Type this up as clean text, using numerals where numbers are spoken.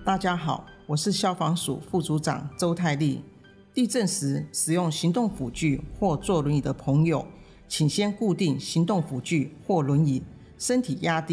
大家好，我是消防署副组长周泰丽。地震时使用行动辅具或坐轮椅的朋友，请先固定行动辅具或轮椅，身体压低